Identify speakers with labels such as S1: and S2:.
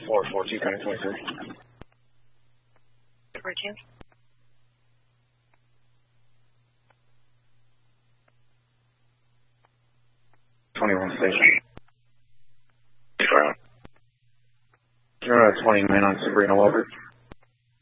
S1: 442, County 23.
S2: 42.
S1: 21 station. 20 men on Sabrina Walker.